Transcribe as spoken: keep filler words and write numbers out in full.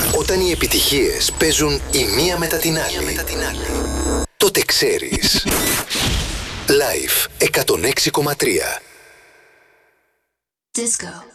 Όταν οι επιτυχίες παίζουν η μία μετά την άλλη, τότε ξέρεις. Live εκατόν έξι κόμμα τρία. Disco.